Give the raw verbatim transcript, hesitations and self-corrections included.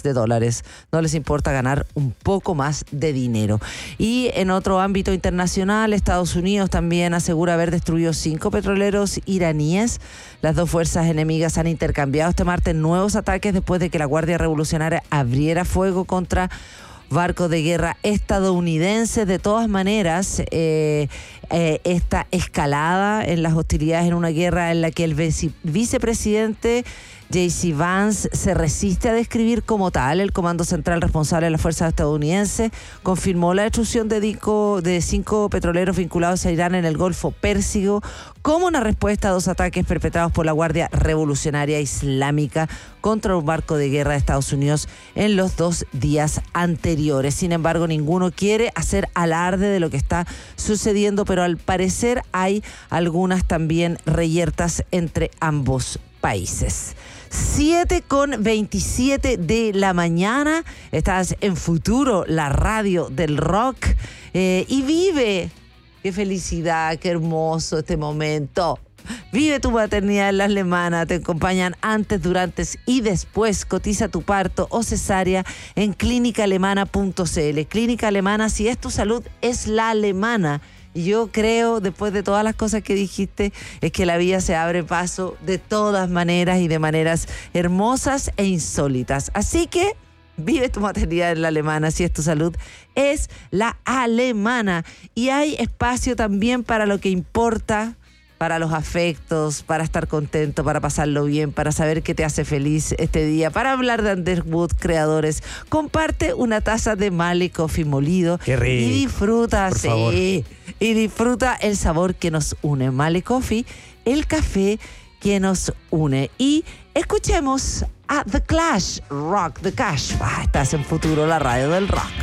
de dólares. No les importa ganar un poco más de dinero. Y en otro ámbito internacional, Estados Unidos también asegura haber destruido cinco petroleros iraníes. Las dos fuerzas enemigas han intercambiado este martes nuevos ataques después de que la Guardia Revolucionaria abriera fuego contra barcos de guerra estadounidenses. De todas maneras, eh, eh, esta escalada en las hostilidades en una guerra en la que el vice- vicepresidente J C Vance se resiste a describir como tal. El Comando Central responsable de las fuerzas estadounidenses confirmó la destrucción de, dico, de cinco petroleros vinculados a Irán en el Golfo Pérsico como una respuesta a dos ataques perpetrados por la Guardia Revolucionaria Islámica contra un barco de guerra de Estados Unidos en los dos días anteriores. Sin embargo, ninguno quiere hacer alarde de lo que está sucediendo, pero al parecer hay algunas también reyertas entre ambos países. siete con veintisiete de la mañana. Estás en Futuro, la radio del rock. Eh, y vive. Qué felicidad, qué hermoso este momento. Vive tu maternidad en La Alemana. Te acompañan antes, durante y después. Cotiza tu parto o cesárea en clínica alemana punto c l. Clínica Alemana, si es tu salud, es La Alemana. Y yo creo, después de todas las cosas que dijiste, es que la vida se abre paso de todas maneras y de maneras hermosas e insólitas. Así que vive tu maternidad en La Alemana, si es tu salud, es La Alemana. Y hay espacio también para lo que importa, para los afectos, para estar contento, para pasarlo bien, para saber qué te hace feliz este día, para hablar de Underwood Creadores. Comparte una taza de Mali Coffee molido. Qué rico. Y disfruta, Por sí, favor. y disfruta el sabor que nos une. Mali Coffee, el café que nos une. Y escuchemos a The Clash, Rock the Cash. Ah, estás en Futuro, la radio del rock.